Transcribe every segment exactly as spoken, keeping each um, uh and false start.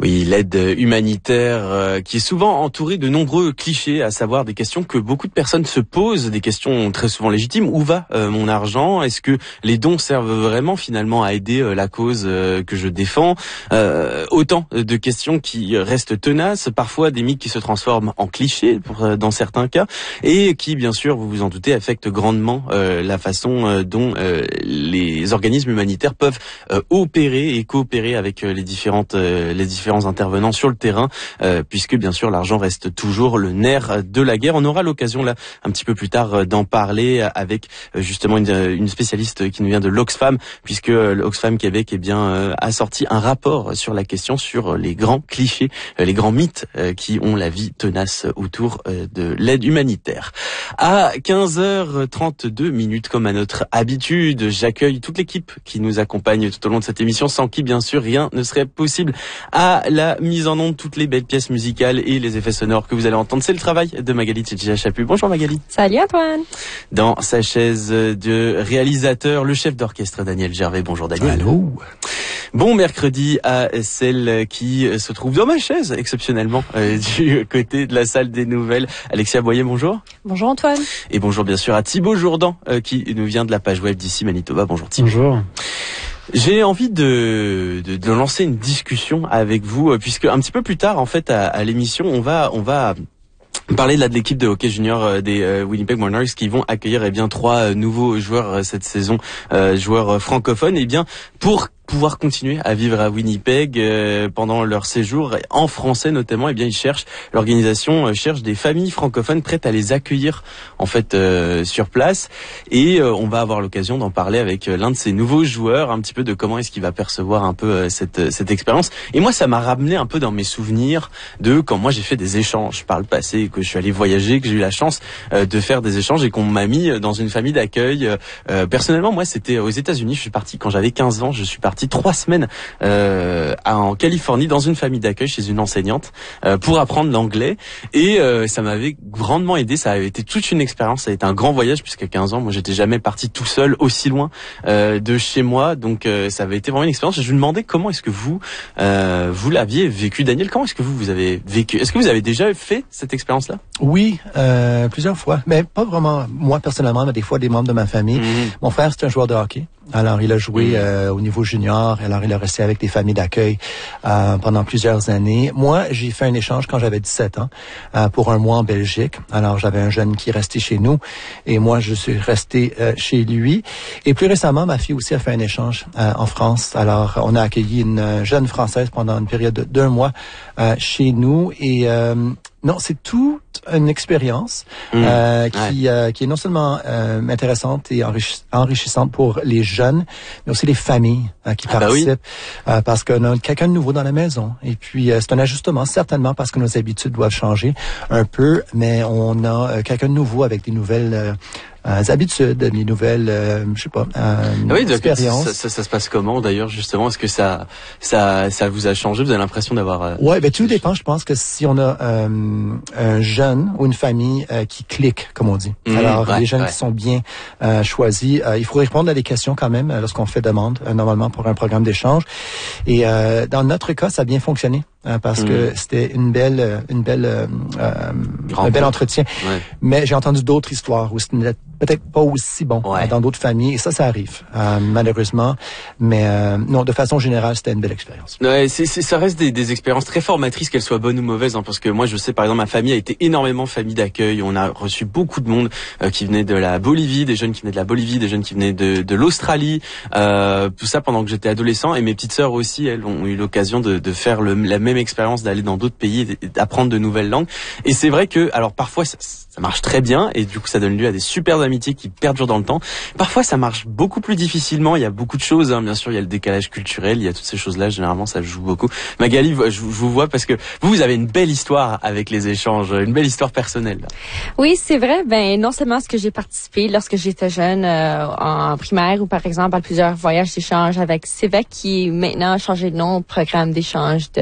Oui, l'aide humanitaire euh, qui est souvent entourée de nombreux clichés, à savoir des questions que beaucoup de personnes se posent, des questions très souvent légitimes. Où va euh, mon argent? Est-ce que les dons servent vraiment finalement à aider euh, la cause euh, que je défends? euh, Autant de questions qui restent tenaces, parfois des mythes qui se transforment en clichés pour, euh, dans certains cas, et qui, bien sûr, vous vous en doutez, affectent grandement euh, la façon euh, dont euh, les organismes humanitaires peuvent euh, opérer et coopérer avec euh, les différentes euh, les différentes différents intervenants sur le terrain, euh, puisque bien sûr l'argent reste toujours le nerf de la guerre. On aura l'occasion là un petit peu plus tard d'en parler avec euh, justement une, une spécialiste qui nous vient de l'Oxfam, puisque l'Oxfam Québec eh bien euh, a sorti un rapport sur la question, sur les grands clichés, euh, les grands mythes euh, qui ont la vie tenace autour euh, de l'aide humanitaire. À quinze heures trente-deux minutes, comme à notre habitude, j'accueille toute l'équipe qui nous accompagne tout au long de cette émission, sans qui bien sûr rien ne serait possible. À la mise en onde, toutes les belles pièces musicales et les effets sonores que vous allez entendre. C'est le travail de Magali Tchidjiachapu. Bonjour Magali. Salut Antoine. Dans sa chaise de réalisateur, le chef d'orchestre Daniel Gervais. Bonjour Daniel. Allô. Bon mercredi à celle qui se trouve dans ma chaise, exceptionnellement, euh, du côté de la salle des nouvelles. Alexia Boyer, bonjour. Bonjour Antoine. Et bonjour bien sûr à Thibaut Jourdan, euh, qui nous vient de la page web d'ici Manitoba. Bonjour Thibaut. Bonjour. J'ai envie de, de, de lancer une discussion avec vous, puisque un petit peu plus tard, en fait, à, à l'émission, on va, on va parler là de l'équipe de hockey junior euh, des euh, Winnipeg Monarchs qui vont accueillir eh bien trois euh, nouveaux joueurs euh, cette saison, euh, joueurs euh, francophones, et bien pour pouvoir continuer à vivre à Winnipeg euh, pendant leur séjour en français notamment, et bien ils cherchent, l'organisation euh, cherche des familles francophones prêtes à les accueillir en fait euh, sur place, et euh, on va avoir l'occasion d'en parler avec euh, l'un de ces nouveaux joueurs, un petit peu de comment est-ce qu'il va percevoir un peu euh, cette cette expérience. Et moi ça m'a ramené un peu dans mes souvenirs de quand moi j'ai fait des échanges par le passé, que je suis allé voyager, que j'ai eu la chance euh, de faire des échanges et qu'on m'a mis dans une famille d'accueil. Euh, personnellement moi c'était aux États-Unis, je suis parti quand j'avais quinze ans, je suis parti trois semaines euh, en Californie dans une famille d'accueil chez une enseignante euh, pour apprendre l'anglais, et euh, ça m'avait grandement aidé. Ça avait été toute une expérience, ça a été un grand voyage, puisqu'à quinze ans moi j'étais jamais parti tout seul aussi loin euh, de chez moi, donc euh, ça avait été vraiment une expérience. Je me demandais comment est-ce que vous euh, vous l'aviez vécu. Daniel, comment est-ce que vous vous avez vécu? Est-ce que vous avez déjà fait cette expérience là? Oui, euh, plusieurs fois, mais pas vraiment moi personnellement, mais des fois des membres de ma famille. Mmh. Mon frère c'est un joueur de hockey. Alors, il a joué mmh. euh, au niveau junior. Alors, il a resté avec des familles d'accueil euh, pendant plusieurs années. Moi, j'ai fait un échange quand j'avais dix-sept ans euh, pour un mois en Belgique. Alors, j'avais un jeune qui est resté chez nous et moi, je suis resté euh, chez lui. Et plus récemment, ma fille aussi a fait un échange euh, en France. Alors, on a accueilli une jeune Française pendant une période d'un mois euh, chez nous. Et euh, non, c'est toute une expérience mmh. euh, qui, ouais. euh, qui est non seulement euh, intéressante et enrichis- enrichissante pour les jeunes, mais aussi les familles euh, qui ah participent, bah oui. euh, parce qu'on a quelqu'un de nouveau dans la maison. Et puis, euh, c'est un ajustement, certainement, parce que nos habitudes doivent changer un peu, mais on a euh, quelqu'un de nouveau avec des nouvelles euh, Euh, habitudes, des nouvelles, euh, je sais pas, euh, ah oui, expériences. Ça, ça, ça se passe comment d'ailleurs justement? Est-ce que ça, ça, ça vous a changé? Vous avez l'impression d'avoir euh, Ouais, ben tout dépend. Je pense que si on a euh, un jeune ou une famille euh, qui clique, comme on dit. Mmh, Alors ouais, les jeunes ouais. qui sont bien euh, choisis, euh, il faut répondre à des questions quand même euh, lorsqu'on fait demande euh, normalement pour un programme d'échange. Et euh, dans notre cas, ça a bien fonctionné. Hein, parce mmh. que c'était une belle, une belle, euh, un bel entretien. Ouais. Mais j'ai entendu d'autres histoires où c'était peut-être pas aussi bon ouais. dans d'autres familles. Et ça, ça arrive, euh, malheureusement. Mais euh, non, de façon générale, c'était une belle expérience. Ouais, c'est, c'est, ça reste des, des expériences très formatrices, qu'elles soient bonnes ou mauvaises. Hein, parce que moi, je sais, par exemple, ma famille a été énormément famille d'accueil. On a reçu beaucoup de monde euh, qui venait de la Bolivie, des jeunes qui venaient de la Bolivie, des jeunes qui venaient de, de l'Australie. Euh, tout ça pendant que j'étais adolescent. Et mes petites sœurs aussi, elles ont eu l'occasion de, de faire le, la même expérience, d'aller dans d'autres pays et d'apprendre de nouvelles langues. Et c'est vrai que, alors parfois ça, ça marche très bien et du coup ça donne lieu à des super amitiés qui perdurent dans le temps. Parfois ça marche beaucoup plus difficilement. Il y a beaucoup de choses, hein. Bien sûr il y a le décalage culturel, il y a toutes ces choses-là. Généralement ça joue beaucoup. Magali, je, je vous vois parce que vous, vous avez une belle histoire avec les échanges, une belle histoire personnelle. Là. Oui, c'est vrai. Ben non seulement est-ce que j'ai participé lorsque j'étais jeune euh, en primaire ou par exemple à plusieurs voyages d'échange avec C E V E C qui maintenant a changé de nom au programme d'échange de, d'expérience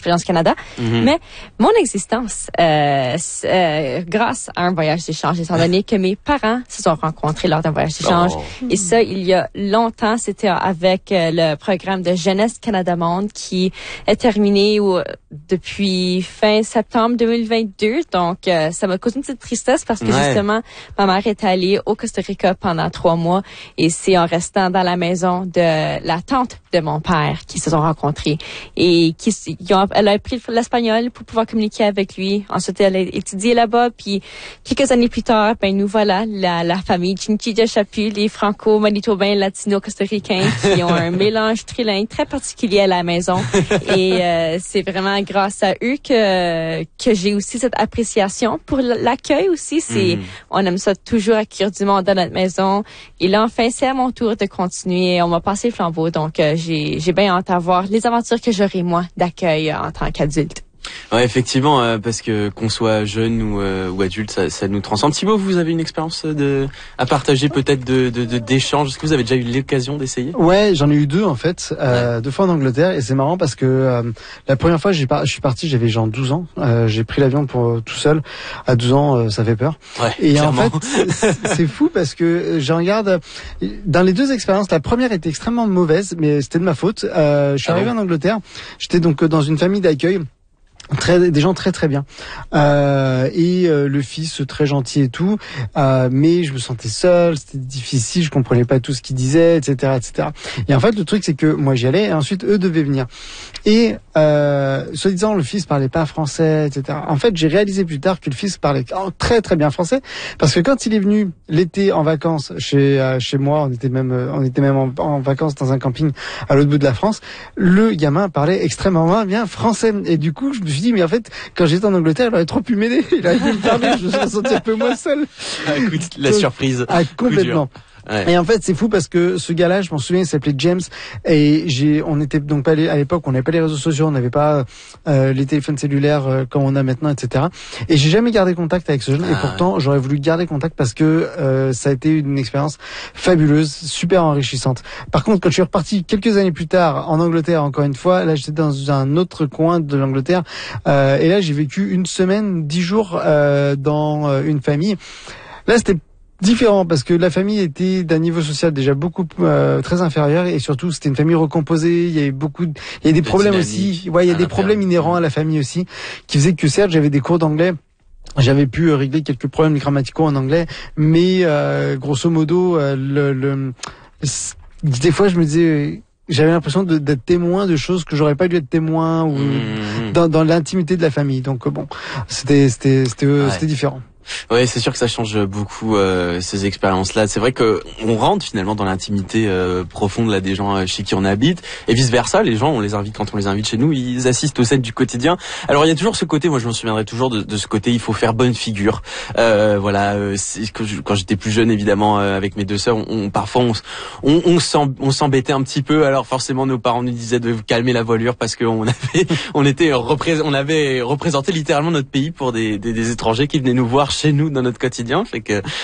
d'Expérience Canada. Mm-hmm. Mais mon existence, euh, euh, grâce à un voyage d'échange, étant donné que mes parents se sont rencontrés lors d'un voyage d'échange. Oh. Et ça, il y a longtemps, c'était avec euh, le programme de Jeunesse Canada Monde qui est terminé ou, depuis fin septembre deux mille vingt-deux. Donc, euh, ça m'a causé une petite tristesse parce que ouais. justement, ma mère est allée au Costa Rica pendant trois mois et c'est en restant dans la maison de la tante de mon père qui se sont rencontrés et qui ils ont, elle a appris l'espagnol pour pouvoir communiquer avec lui. Ensuite, elle a étudié là-bas. Puis quelques années plus tard, ben nous voilà la, la famille Chinchilla Chapuis, les franco-manitobains, latino-costaricains qui ont un mélange trilingue très particulier à la maison. Et euh, c'est vraiment grâce à eux que que j'ai aussi cette appréciation pour l'accueil aussi. C'est mm. on aime ça toujours accueillir du monde dans notre maison. Et là, enfin, c'est à mon tour de continuer. On m'a passé le flambeau, donc euh, j'ai j'ai bien hâte à voir les aventures que j'aurai moi d'accueil euh, en tant qu'adulte. Ouais, effectivement, euh, parce que qu'on soit jeune ou, euh, ou adulte, ça, ça nous transforme. Thibaut, vous avez une expérience de à partager peut-être de, de, de d'échange. Est-ce que vous avez déjà eu l'occasion d'essayer? Ouais, j'en ai eu deux en fait, euh, ouais. deux fois en Angleterre, et c'est marrant parce que euh, la première fois, j'ai par... je suis parti, j'avais genre douze ans. Euh, j'ai pris l'avion pour euh, tout seul. À douze ans, euh, ça fait peur. Ouais, et clairement. En fait, c'est, c'est fou parce que je regarde dans les deux expériences. La première était extrêmement mauvaise, mais c'était de ma faute. Euh, je suis ah arrivé bon en Angleterre. J'étais donc dans une famille d'accueil. Très, des gens très très bien euh, et euh, le fils très gentil et tout, euh, mais je me sentais seul, c'était difficile, je comprenais pas tout ce qu'il disait, etc etc et en fait le truc c'est que moi j'y allais et ensuite eux devaient venir et euh, soi-disant le fils parlait pas français, etc. En fait j'ai réalisé plus tard que le fils parlait très très bien français parce que quand il est venu l'été en vacances chez euh, chez moi, on était même on était même en, en vacances dans un camping à l'autre bout de la France, le gamin parlait extrêmement bien français et du coup je me suis Je dis mais en fait quand j'étais en Angleterre il aurait trop pu m'aider, il aurait pu me parler, je me suis ressenti un peu moins seul. Ah, écoute, la surprise. Ah, complètement. Ouais. Et en fait, c'est fou parce que ce gars-là, je m'en souviens, il s'appelait James et j'ai, on était donc pas les, à l'époque, on n'avait pas les réseaux sociaux, on n'avait pas euh, les téléphones cellulaires euh, comme on a maintenant, et cetera. Et j'ai jamais gardé contact avec ce jeune. Ah. Et pourtant, j'aurais voulu garder contact parce que euh, ça a été une expérience fabuleuse, super enrichissante. Par contre, quand je suis reparti quelques années plus tard en Angleterre, encore une fois, là, j'étais dans un autre coin de l'Angleterre euh, et là, j'ai vécu une semaine, dix jours euh, dans euh, une famille. Là, c'était différent parce que la famille était d'un niveau social déjà beaucoup euh, très inférieur et surtout c'était une famille recomposée, il y avait beaucoup de, il y a des problèmes aussi, ouais, il y a des problèmes inhérents à la famille aussi qui faisaient que certes j'avais des cours d'anglais, j'avais pu régler quelques problèmes grammaticaux en anglais, mais euh, grosso modo euh, le, le des fois je me disais j'avais l'impression de, d'être témoin de choses que j'aurais pas dû être témoin ou mmh. dans, dans l'intimité de la famille. Donc bon, c'était c'était c'était, ouais. c'était différent. Ouais, c'est sûr que ça change beaucoup euh, ces expériences-là. C'est vrai que on rentre finalement dans l'intimité euh, profonde là des gens chez qui on habite et vice versa. Les gens, on les invite quand on les invite chez nous, ils assistent aux scènes du quotidien. Alors il y a toujours ce côté, moi je me souviendrai toujours de, de ce côté, il faut faire bonne figure. Euh, voilà, euh, c'est, quand, je, quand j'étais plus jeune évidemment euh, avec mes deux sœurs, on, on parfois on, on, on, s'en, on s'embêtait un petit peu. Alors forcément nos parents nous disaient de calmer la voilure parce qu'on avait, on était représ- on avait représenté littéralement notre pays pour des, des, des étrangers qui venaient nous voir chez nous dans notre quotidien, fait que